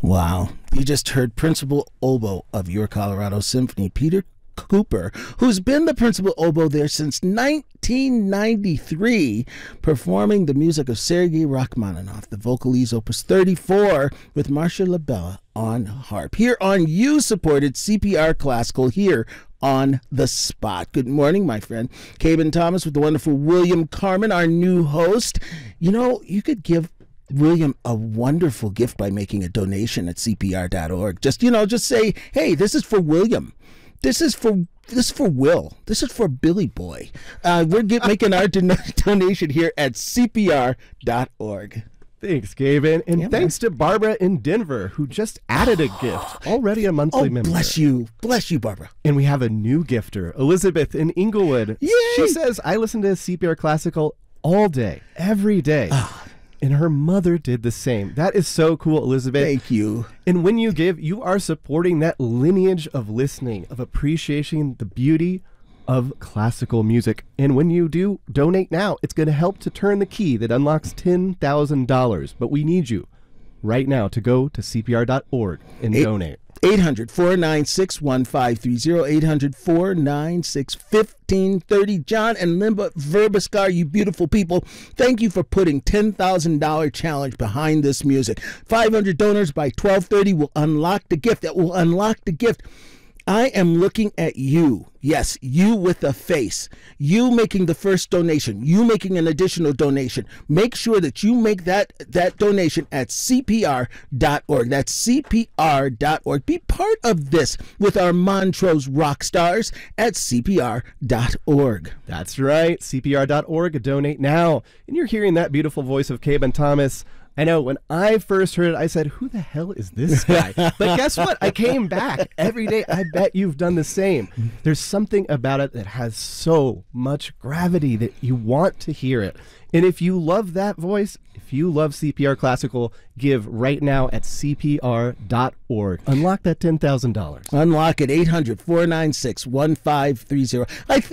Wow. You just heard Principal Oboe of Your Colorado Symphony, Peter Cooper, who's been the principal oboe there since 1993, performing the music of Sergei Rachmaninoff, the Vocalese Opus 34, with Marcia Labella on harp. Here on you-supported CPR Classical, here on the spot. Good morning, my friend. Caben Thomas with the wonderful William Carmen, our new host. You know, you could give William a wonderful gift by making a donation at CPR.org. Just say, hey, this is for William. This is for Will. This is for Billy Boy. We're making our donation here at CPR.org. Thanks, Gaben. And thanks to Barbara in Denver, who just added a gift, already a monthly member. Bless you. Bless you, Barbara. And we have a new gifter, Elizabeth in Inglewood. Yay! She says, I listen to CPR Classical all day, every day. And her mother did the same. That is so cool, Elizabeth. Thank you. And when you give, you are supporting that lineage of listening, of appreciating the beauty of classical music. And when you do donate now, it's going to help to turn the key that unlocks $10,000. But we need you right now to go to CPR.org and donate. 800-496-1530, 800-496-1530. John and Limba Verbiskar, you beautiful people, thank you for putting $10,000 challenge behind this music. 500 donors by 12:30 will unlock the gift. That will unlock the gift. I am looking at you. Yes, you with a face. You making the first donation. You making an additional donation. Make sure that you make that donation at CPR.org. That's CPR.org. Be part of this with our Montrose rock stars at CPR.org. That's right. CPR.org. Donate now. And you're hearing that beautiful voice of Caben Thomas. I know when I first heard it, I said, who the hell is this guy? But guess what? I came back every day. I bet you've done the same. There's something about it that has so much gravity that you want to hear it. And if you love that voice, if you love CPR Classical, give right now at CPR.org. Unlock that $10,000. Unlock it, 800-496-1530.